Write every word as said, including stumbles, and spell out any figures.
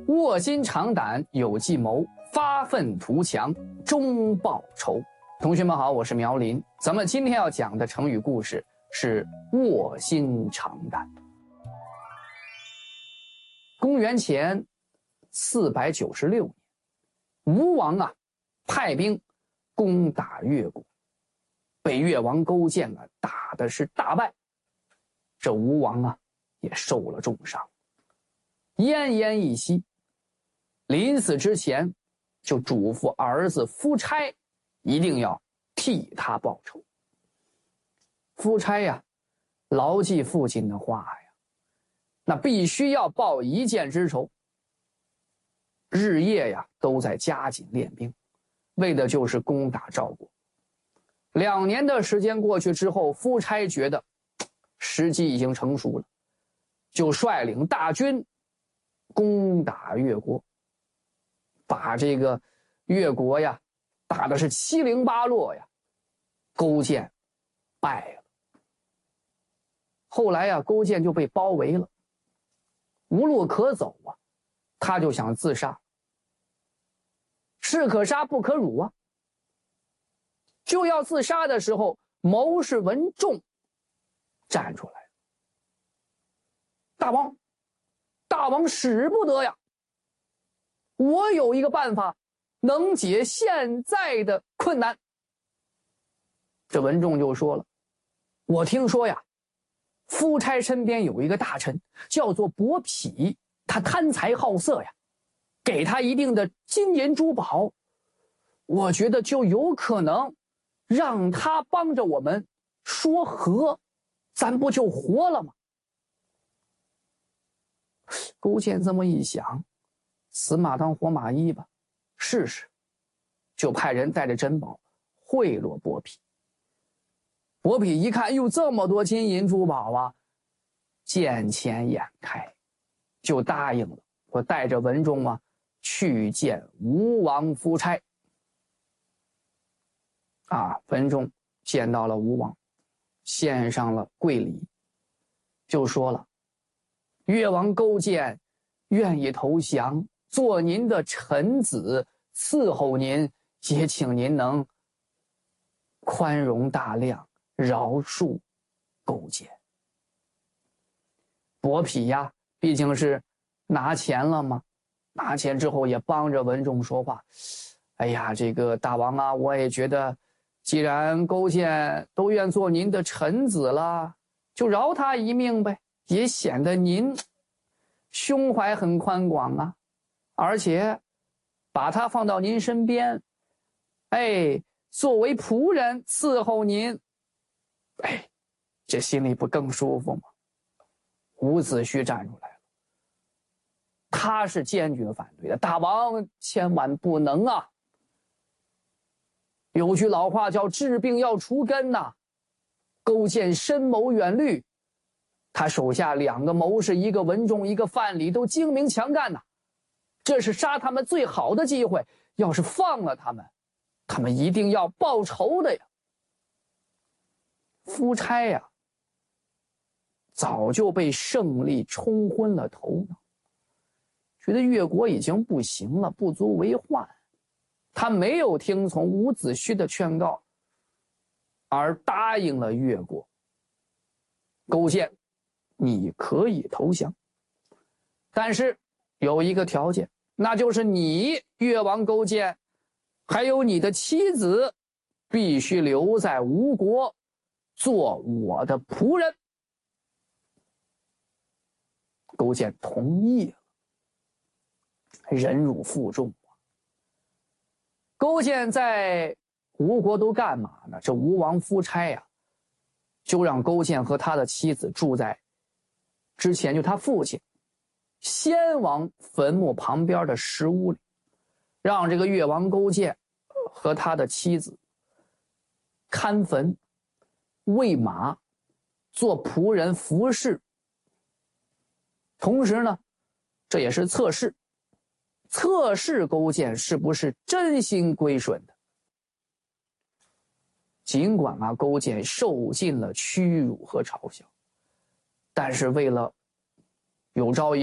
卧薪尝胆，有计谋，发愤图强，终报仇。同学们好，我是苗林。咱们今天要讲的成语故事是卧薪尝胆。公元前四百九十六年，吴王啊派兵攻打越国，被越王勾践啊打的是大败。这吴王啊也受了重伤，奄奄一息。临死之前就嘱咐儿子夫差一定要替他报仇。夫差呀牢记父亲的话呀，那必须要报一箭之仇，日夜呀都在加紧练兵，为的就是攻打赵国。两年的时间过去之后，夫差觉得时机已经成熟了，就率领大军攻打越国，把这个越国呀打的是七零八落呀，勾践败了。后来呀，勾践就被包围了，无路可走啊，他就想自杀。士可杀不可辱啊！就要自杀的时候，谋士文仲站出来了。大王，大王使不得呀！我有一个办法能解现在的困难。这文仲就说了，我听说呀，夫差身边有一个大臣叫做伯嚭，他贪财好色呀，给他一定的金银珠宝，我觉得就有可能让他帮着我们说和，咱不就活了吗？勾践这么一想，死马当活马医吧，试试。就派人带着珍宝贿赂伯嚭。伯嚭一看，哟，这么多金银珠宝啊，见钱眼开，就答应了，我带着文仲啊去见吴王夫差。啊，文仲见到了吴王，献上了跪礼，就说了，越王勾践愿意投降，做您的臣子，伺候您，也请您能宽容大量，饶恕勾践。伯嚭呀毕竟是拿钱了嘛，拿钱之后也帮着文仲说话。哎呀，这个大王啊，我也觉得既然勾践都愿做您的臣子了，就饶他一命呗，也显得您胸怀很宽广啊，而且把他放到您身边，哎，作为仆人伺候您，哎，这心里不更舒服吗？伍子胥站出来了，他是坚决反对的，大王千万不能啊！有句老话叫治病要除根呐、啊，勾践深谋远虑，他手下两个谋士，一个文仲，一个范蠡，都精明强干呐、啊，这是杀他们最好的机会，要是放了他们，他们一定要报仇的呀。夫差呀早就被胜利冲昏了头脑，觉得越国已经不行了，不足为患，他没有听从伍子胥的劝告，而答应了越国。勾践，你可以投降，但是有一个条件，那就是你越王勾践还有你的妻子必须留在吴国做我的仆人。勾践同意了，忍辱负重。勾践在吴国都干嘛呢？这吴王夫差呀就让勾践和他的妻子住在之前就他父亲先王坟墓旁边的石屋里，让这个越王勾践和他的妻子看坟、喂马、做仆人服侍。同时呢，这也是测试，测试勾践是不是真心归顺的。尽管啊，勾践受尽了屈辱和嘲笑，但是为了有朝一